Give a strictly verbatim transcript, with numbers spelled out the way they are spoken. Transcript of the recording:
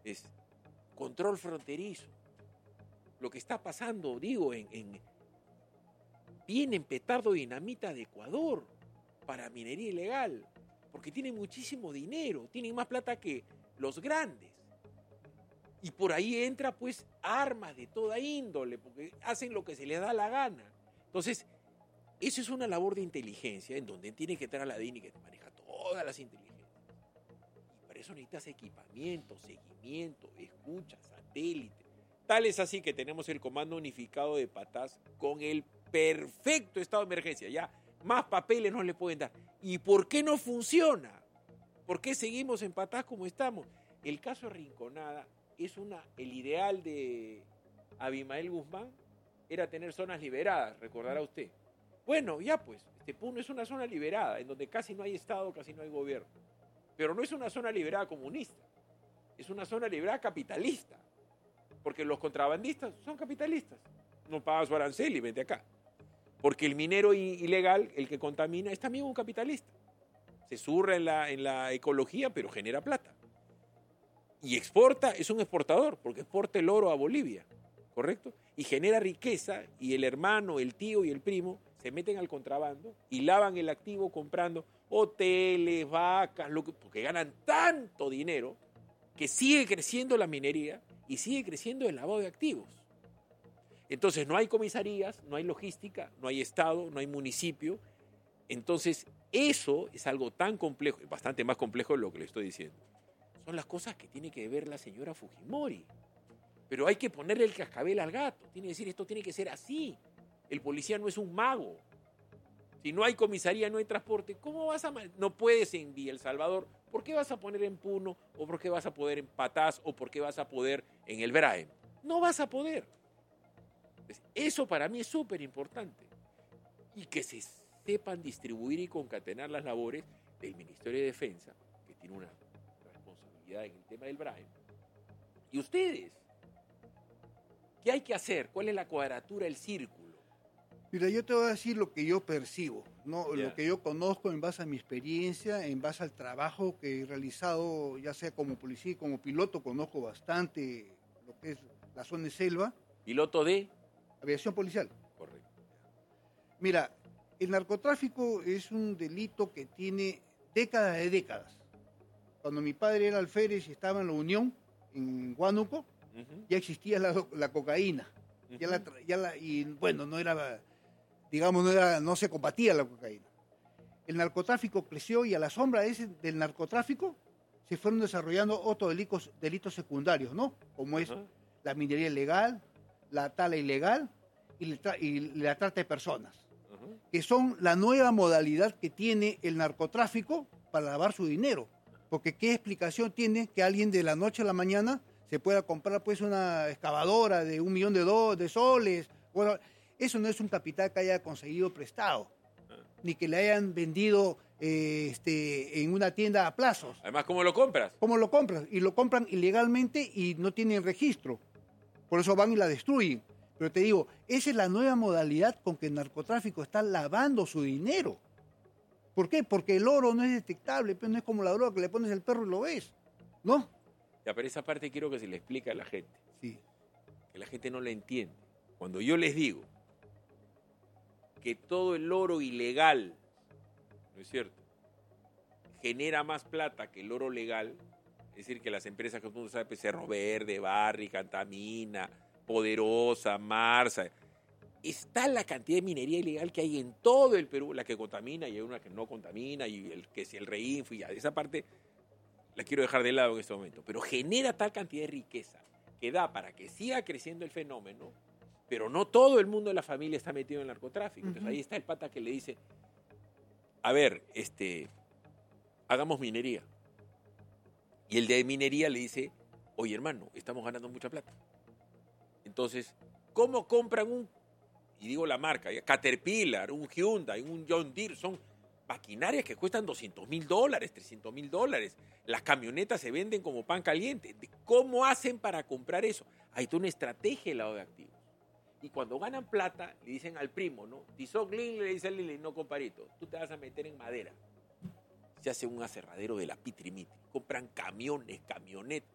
Es control fronterizo. Lo que está pasando, digo, en, en vienen petardo dinamita de Ecuador para minería ilegal, porque tienen muchísimo dinero, tienen más plata que los grandes. Y por ahí entra pues armas de toda índole, porque hacen lo que se les da la gana. Entonces, eso es una labor de inteligencia en donde tiene que estar la D I N I que maneja todas las inteligencias. Y para eso necesitas equipamiento, seguimiento, escucha, satélite. Tal es así que tenemos el Comando Unificado de Patás con el perfecto estado de emergencia. Ya más papeles no le pueden dar. ¿Y por qué no funciona? ¿Por qué seguimos en Patás como estamos? El caso de Rinconada es una, el ideal de Abimael Guzmán era tener zonas liberadas, recordará usted. Bueno, ya pues, este Puno es una zona liberada, en donde casi no hay Estado, casi no hay gobierno. Pero no es una zona liberada comunista, es una zona liberada capitalista. Porque los contrabandistas son capitalistas. No pagas su arancel y vente acá. Porque el minero ilegal, el que contamina, es también un capitalista. Se zurra en la, en la ecología, pero genera plata. Y exporta, es un exportador, porque exporta el oro a Bolivia, ¿correcto? Y genera riqueza, y el hermano, el tío y el primo se meten al contrabando y lavan el activo comprando hoteles, vacas, lo que, porque ganan tanto dinero que sigue creciendo la minería y sigue creciendo el lavado de activos. Entonces no hay comisarías, no hay logística, no hay Estado, no hay municipio. Entonces eso es algo tan complejo, bastante más complejo de lo que le estoy diciendo. Son las cosas que tiene que ver la señora Fujimori. Pero hay que ponerle el cascabel al gato. Tiene que decir, esto tiene que ser así. El policía no es un mago. Si no hay comisaría, no hay transporte, ¿cómo vas a...? No puedes en Villa El Salvador. ¿Por qué vas a poner en Puno? ¿O por qué vas a poder en Patás? ¿O por qué vas a poder en el Braem? No vas a poder. Eso para mí es súper importante. Y que se sepan distribuir y concatenar las labores del Ministerio de Defensa, que tiene una responsabilidad en el tema del Braem. Y ustedes, ¿qué hay que hacer? ¿Cuál es la cuadratura, el círculo? Mira, yo te voy a decir lo que yo percibo, ¿no? Yeah. Lo que yo conozco en base a mi experiencia, en base al trabajo que he realizado, ya sea como policía y como piloto, conozco bastante lo que es la zona de selva. ¿Piloto de? Aviación policial. Correcto. Mira, el narcotráfico es un delito que tiene décadas de décadas. Cuando mi padre era alférez y estaba en la Unión, en Huánuco, uh-huh. ya existía la, la cocaína. Uh-huh. Ya la, ya la, y bueno, no era, digamos, no, era, no se combatía la cocaína. El narcotráfico creció y a la sombra de ese, del narcotráfico se fueron desarrollando otros delitos, delitos secundarios, ¿no? Como es uh-huh. la minería ilegal, la tala ilegal y la, tra- y la trata de personas, uh-huh. que son la nueva modalidad que tiene el narcotráfico para lavar su dinero. Porque ¿qué explicación tiene que alguien de la noche a la mañana se pueda comprar pues una excavadora de un millón de, do- de soles? Bueno, eso no es un capital que haya conseguido prestado, ni que le hayan vendido eh, este, en una tienda a plazos. Además, ¿cómo lo compras? ¿Cómo lo compras? Y lo compran ilegalmente y no tienen registro. Por eso van y la destruyen. Pero te digo, esa es la nueva modalidad con que el narcotráfico está lavando su dinero. ¿Por qué? Porque el oro no es detectable, pero no es como la droga que le pones al perro y lo ves, ¿no? Ya, pero esa parte quiero que se le explique a la gente. Sí. Que la gente no la entiende. Cuando yo les digo que todo el oro ilegal, ¿no es cierto?, genera más plata que el oro legal, es decir, que las empresas que todo el mundo sabe, pues, Cerro Verde, Barry, Cantamina, Poderosa, Marsa, está la cantidad de minería ilegal que hay en todo el Perú, la que contamina y hay una que no contamina, y el que es el Reinfo, y ya, esa parte la quiero dejar de lado en este momento, pero genera tal cantidad de riqueza que da para que siga creciendo el fenómeno, pero no todo el mundo de la familia está metido en el narcotráfico. Entonces, uh-huh. ahí está el pata que le dice, a ver, este, hagamos minería. Y el de minería le dice, oye, hermano, estamos ganando mucha plata. Entonces, ¿cómo compran un, y digo la marca, Caterpillar, un Hyundai, un John Deere? Son maquinarias que cuestan doscientos mil dólares, trescientos mil dólares. Las camionetas se venden como pan caliente. ¿Cómo hacen para comprar eso? Hay toda una estrategia del lado de activos. Y cuando ganan plata, le dicen al primo, ¿no? Tizoc-Lin le dice al Lili, no, comparito, tú te vas a meter en madera. Se hace un aserradero de la pitrimiti. Compran camiones, camionetas.